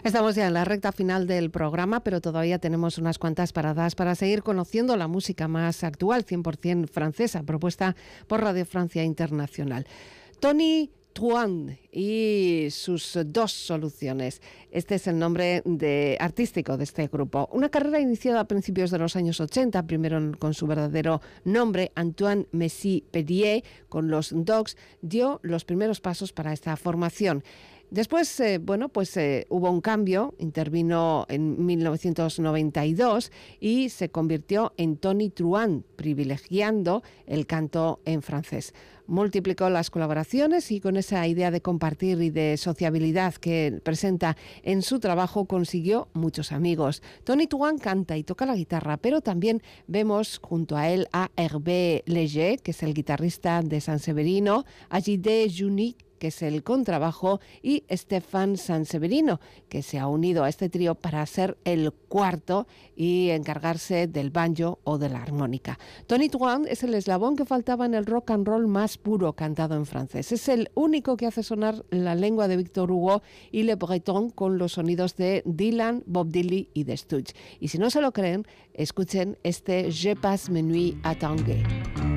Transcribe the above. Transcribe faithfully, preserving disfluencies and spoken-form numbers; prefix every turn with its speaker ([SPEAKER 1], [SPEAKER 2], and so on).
[SPEAKER 1] Estamos ya en la recta final del programa, pero todavía tenemos unas cuantas paradas para seguir conociendo la música más actual, cien por ciento francesa, propuesta por Radio Francia Internacional. Tony Truant y sus dos soluciones. Este es el nombre de, artístico de este grupo. Una carrera iniciada a principios de los años ochenta, primero con su verdadero nombre, Antoine Messier-Pedier, con los Dogs, dio los primeros pasos para esta formación. Después, eh, bueno, pues eh, hubo un cambio, intervino en mil novecientos noventa y dos y se convirtió en Tony Truant, privilegiando el canto en francés. Multiplicó las colaboraciones y con esa idea de compartir y de sociabilidad que presenta en su trabajo consiguió muchos amigos. Tony Truant canta y toca la guitarra, pero también vemos junto a él a Hervé Léger, que es el guitarrista de San Severino, a Gide Junique, que es el contrabajo, y Stéphane Sanseverino, que se ha unido a este trío para ser el cuarto y encargarse del banjo o de la armónica. Tony Truant es el eslabón que faltaba en el rock and roll más puro cantado en francés. Es el único que hace sonar la lengua de Victor Hugo y Le Breton con los sonidos de Dylan, Bob Dylan y The Stooges. Y si no se lo creen, escuchen este Je passe mes nuits à tanguer.